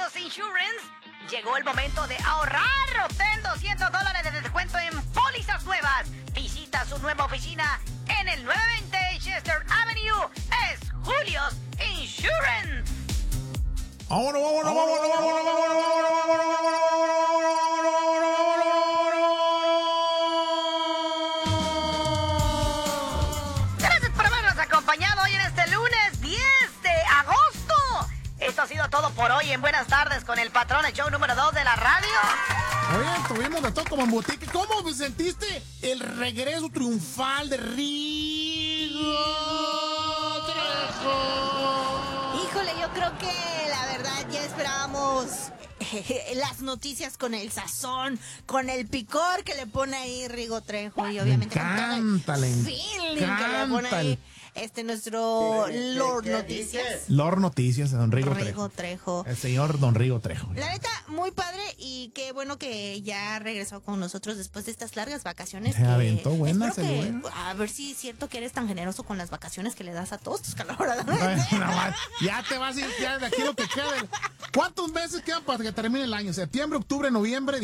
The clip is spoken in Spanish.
Julius Insurance, llegó el momento de ahorrar. Obtén $200 de descuento en pólizas nuevas. Visita su nueva oficina en el 920 Chester Avenue. Es Julius Insurance. ¡Vámonos! Gracias por habernos acompañado hoy en este lunes 10 de agosto. Esto ha sido todo por hoy en Buenas Tardes con el patrón, el show número 2 de la radio. Oye, tuvimos de todo como en boutique. ¿Cómo sentiste el regreso triunfal de Rigo Trejo? Híjole, yo creo que la verdad ya esperábamos las noticias con el sazón, con el picor que le pone ahí Rigo Trejo y obviamente con todo el feeling que le pone ahí nuestro Lord Noticias. Lord Noticias, don Rigo Trejo. El señor don Rigo Trejo. La neta, muy padre y qué bueno que ya regresó con nosotros después de estas largas vacaciones. Se aventó buena, a ver si es cierto que eres tan generoso con las vacaciones que le das a todos tus colaboradores. Ya te vas a ir ya de aquí lo que quede. ¿Cuántos meses quedan para que termine el año? ¿Septiembre, octubre, noviembre?